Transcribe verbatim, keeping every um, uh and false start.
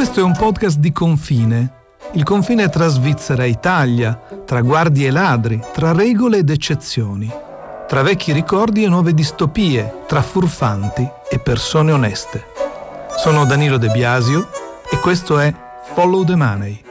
Questo è un podcast di confine. Il confine tra Svizzera e Italia, tra guardie e ladri, tra regole ed eccezioni, tra vecchi ricordi e nuove distopie, tra furfanti e persone oneste. Sono Danilo De Biasio e questo è Follow the Money.